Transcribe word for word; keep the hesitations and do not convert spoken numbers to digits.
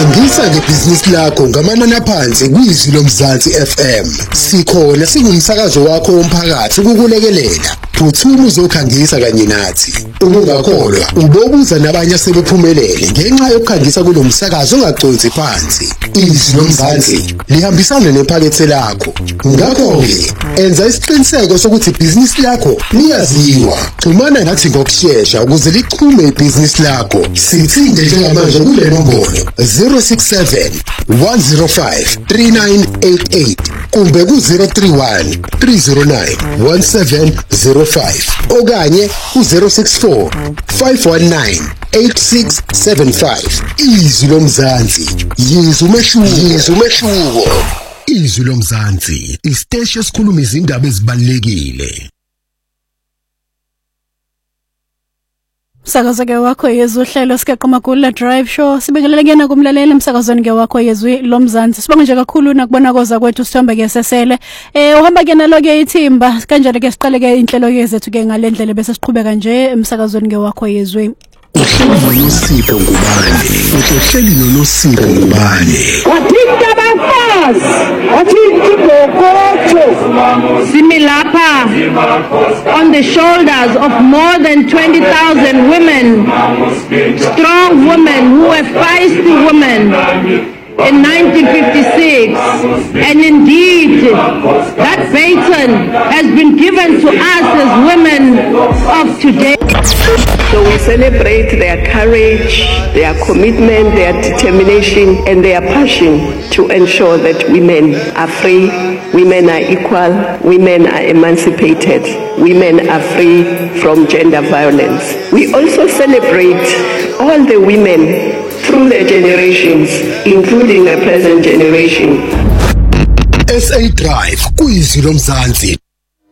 Khangisa ngebhizinisi lakho ngamanani aphansi kwizwi lomzansi F M. Sikhona singumsakazo wakho womphakathi ukukulekelela. Phuthuma uzokhangisa kanye nathi. Ungakholwa ubobuza nabanye asebephumelele ngenxa yokukhangisa kulomsakazo ongagconsi phansi. Izwi lomzansi lihambisana nephakethe lakho. Ngakho-ke enza isiqiniseko sokuthi ibhizinisi lakho liyaziwa. Xhumana nathi ngokushesha ukuze lichume ibhizinisi lakho. Sithinde njengamanje kule nombolo zero six seven, one zero five, three nine eight eight kumbe ku zero three one, three zero nine, one seven zero five okanye ku zero six four, five one nine, eight six seven five. Izwi lomzansi, yizwi umehluko, yizwi umehluko. Izwi lomzansi, isiteshi esikhuluma izindaba ezibalulekile. Msakazeke wakho yezwi uhlelo sikaqoma kula drive show sibekelele kena kumlaleli emsakazweni ke wakho yezwi lomzansi. Sibonge nje kakhulu nakubona koza kwethu Sithombe ke sesele. Eh uhamba ke nalo ke ithimba kanjalo ke siqale ke inhlelo zethu ke ngalendlela bese siqhubeka nje emsakazweni ke wakho yezwi. Uhleli nosipho ngubani? Uhleli nonosipho ngubani? Wathinta abafazi, wathinta igokotho. Similapa on the shoulders of more than twenty thousand women, strong women who were feisty women in nineteen fifty-six, and indeed that baton has been given to us as women of today. So we celebrate their courage, their commitment, their determination, and their passion to ensure that women are free, women are equal, women are emancipated, women are free from gender violence. We also celebrate all the women through the generations, including the present generation. S A Drive, kwizwi lomzansi.